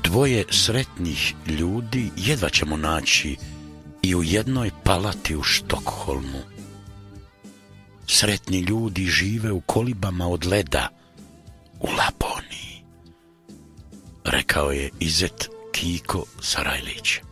Dvoje sretnih ljudi jedva ćemo naći i u jednoj palati u Štokholmu. Sretni ljudi žive u kolibama od leda u Laponiji, rekao je Izet Kiko Sarajlić.